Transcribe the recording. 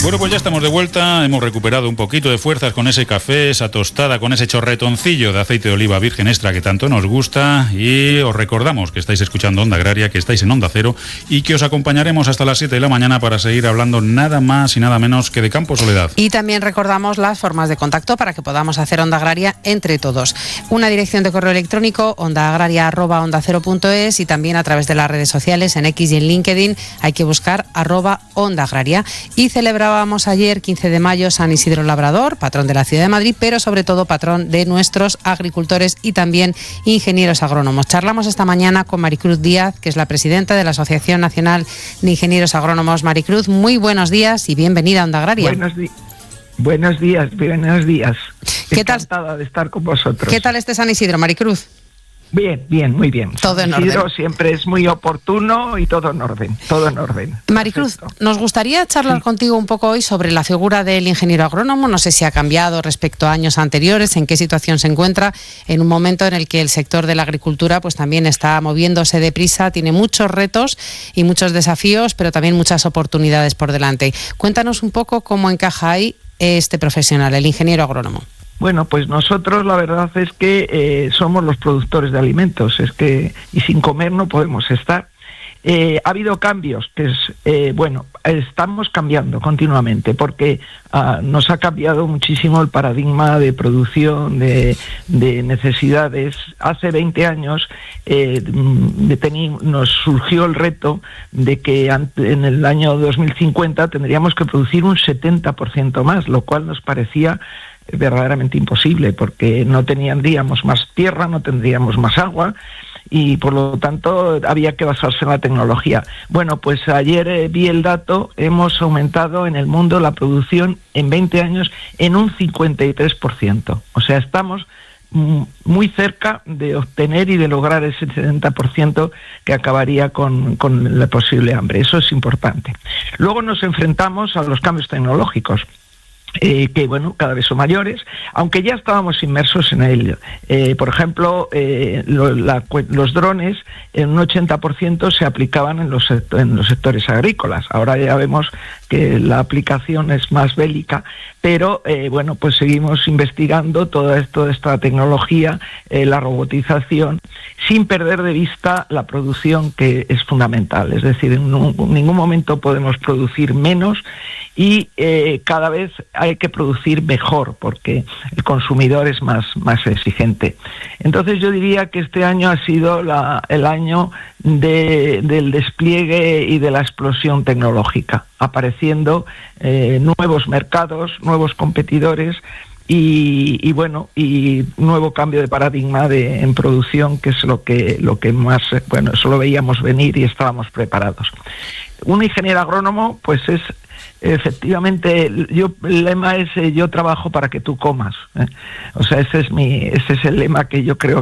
Bueno, pues ya estamos de vuelta, hemos recuperado un poquito de fuerzas con ese café, esa tostada, con ese chorretoncillo de aceite de oliva virgen extra que tanto nos gusta, y os recordamos que estáis escuchando Onda Agraria, que estáis en Onda Cero y que os acompañaremos hasta las 7 de la mañana para seguir hablando nada más y nada menos que de Campo Soledad. Y también recordamos las formas de contacto para que podamos hacer Onda Agraria entre todos. Una dirección de correo electrónico, ondaagraria@ondacero.es, y también a través de las redes sociales, en X y en LinkedIn, hay que buscar @Onda Agraria. Y celebrábamos ayer, 15 de mayo, San Isidro Labrador, patrón de la ciudad de Madrid, pero sobre todo patrón de nuestros agricultores y también ingenieros agrónomos. Charlamos esta mañana con Maricruz Díaz, que es la presidenta de la Asociación Nacional de Ingenieros Agrónomos. Maricruz, muy buenos días y bienvenida a Onda Agraria. Buenos días. Encantada de estar con vosotros. ¿Qué tal este San Isidro, Maricruz? Bien, muy bien. Todo en Isidro orden. Siempre es muy oportuno y todo en orden. Maricruz, Perfecto. nos gustaría charlar contigo un poco hoy sobre la figura del ingeniero agrónomo. No sé si ha cambiado respecto a años anteriores, en qué situación se encuentra, en un momento en el que el sector de la agricultura pues también está moviéndose deprisa, tiene muchos retos y muchos desafíos, pero también muchas oportunidades por delante. Cuéntanos un poco cómo encaja ahí este profesional, el ingeniero agrónomo. Bueno, pues nosotros la verdad es que somos los productores de alimentos, y sin comer no podemos estar. Ha habido cambios, estamos cambiando continuamente porque nos ha cambiado muchísimo el paradigma de producción de necesidades. Hace 20 años nos surgió el reto de que en el año 2050 tendríamos que producir un 70% más, lo cual nos parecía verdaderamente imposible porque no tendríamos más tierra, no tendríamos más agua y por lo tanto había que basarse en la tecnología. Bueno, pues ayer vi el dato, hemos aumentado en el mundo la producción en 20 años en un 53%. O sea, estamos muy cerca de obtener y de lograr ese 70% que acabaría con la posible hambre. Eso es importante. Luego nos enfrentamos a los cambios tecnológicos. Que cada vez son mayores, aunque ya estábamos inmersos en ello. Por ejemplo, los drones en un 80% se aplicaban en los sectores agrícolas. Ahora ya vemos que la aplicación es más bélica, pero pues seguimos investigando toda esta tecnología, la robotización, sin perder de vista la producción, que es fundamental. Es decir, en ningún momento podemos producir menos y cada vez hay que producir mejor porque el consumidor es más exigente. Entonces yo diría que este año ha sido el año del despliegue y de la explosión tecnológica, apareciendo nuevos mercados, nuevos competidores y nuevo cambio de paradigma en producción, que es lo que más, eso lo veíamos venir y estábamos preparados. Un ingeniero agrónomo pues es efectivamente, el lema es yo trabajo para que tú comas, O sea, ese es el lema que yo creo